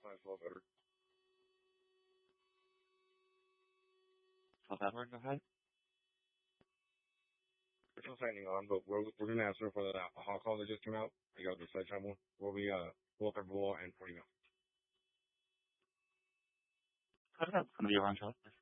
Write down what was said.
Might as well better. South Edward, go ahead. We're still signing on, but we're gonna answer for that hot call that just came out. You got the sledgehammer one. We'll be both at Raw and 40 now. That's going to be around shot.